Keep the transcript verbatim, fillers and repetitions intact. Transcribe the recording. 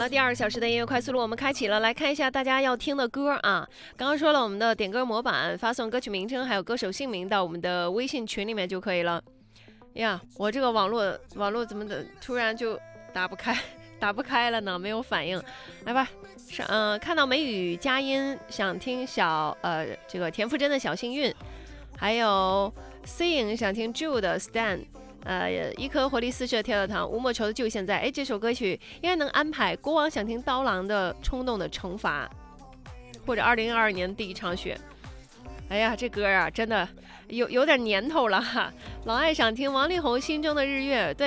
了，第二个小时的音乐快速路我们开启了，来看一下大家要听的歌啊。刚刚说了我们的点歌模板，发送歌曲名称还有歌手姓名到我们的微信群里面就可以了。呀，我这个网络网络怎么的突然就打不开打不开了呢？没有反应。来吧，上嗯、呃，看到梅雨佳音，想听小呃这个田馥甄的小幸运，还有 C 影想听 Jude 的 Stan。呃，一颗活力四射跳跳糖，吴莫愁的就现在。哎，这首歌曲应该能安排。国王想听刀郎的冲动的惩罚，或者二零二二年第一场雪。哎呀，这歌啊，真的有有点年头了哈。老爱想听王力宏心中的日月，对。